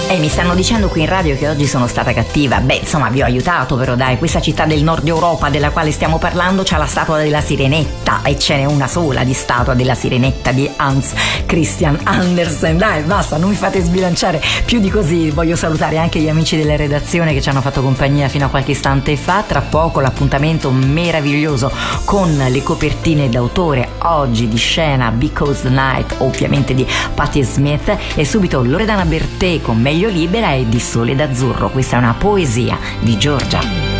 Mi stanno dicendo qui in radio che oggi sono stata cattiva. Beh, insomma, vi ho aiutato, però dai, questa città del nord Europa della quale stiamo parlando c'ha la statua della Sirenetta, e ce n'è una sola di statua della Sirenetta di Hans Christian Andersen. Dai, basta, non mi fate sbilanciare più di così. Voglio salutare anche gli amici della redazione che ci hanno fatto compagnia fino a qualche istante fa. Tra poco l'appuntamento meraviglioso con le copertine d'autore, oggi di scena Because the Night, ovviamente di Patti Smith, e subito Loredana Bertè con Meglio Libera e di Sole d'Azzurro. Questa è una poesia di Giorgia.